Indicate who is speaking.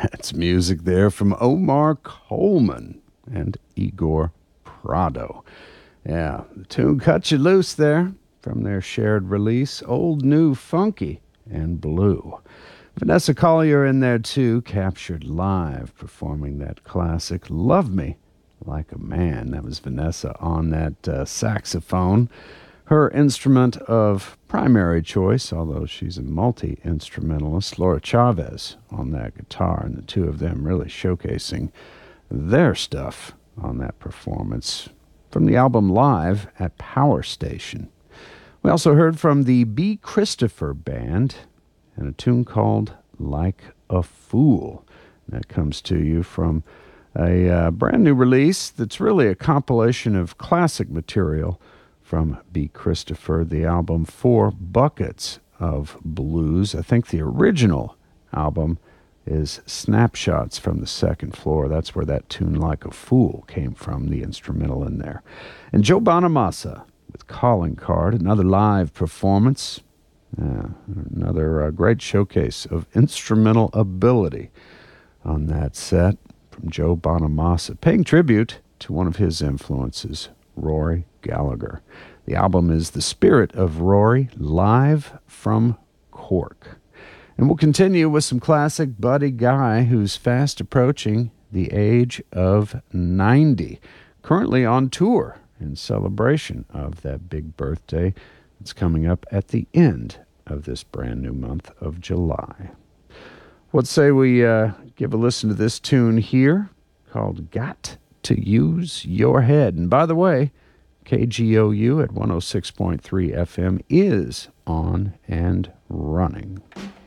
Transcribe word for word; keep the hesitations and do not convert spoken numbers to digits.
Speaker 1: That's music there from Omar Coleman and Igor Prado. Yeah, the tune Cut You Loose there from their shared release, Old New Funky and Blue. Vanessa Collier in there too, captured live, performing that classic Love Me Like a Man. That was Vanessa on that uh, saxophone. Her instrument of primary choice, although she's a multi-instrumentalist, Laura Chavez on that guitar, and the two of them really showcasing their stuff on that performance from the album Live at Power Station. We also heard from the B. Christopher Band and a tune called Like a Fool. That comes to you from a uh, brand new release that's really a compilation of classic material from B. Christopher, the album Four Buckets of Blues. I think the original album is Snapshots from the Second Floor. That's where that tune Like a Fool came from, the instrumental in there. And Joe Bonamassa with Calling Card, another live performance. Uh, another uh, great showcase of instrumental ability on that set from Joe Bonamassa, paying tribute to one of his influences, Rory Gallagher. The album is The Spirit of Rory, live from Cork. And we'll continue with some classic Buddy Guy, who's fast approaching the age of ninety, currently on tour in celebration of that big birthday that's coming up at the end of this brand new month of July. What say we uh, give a listen to this tune here called Got to Use Your Head. And by the way, K G O U at one oh six point three F M is on and running.